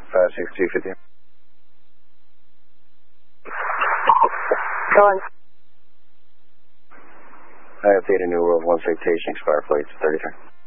56250. Go on. I have Theta New World 1 citation, expire plates 33.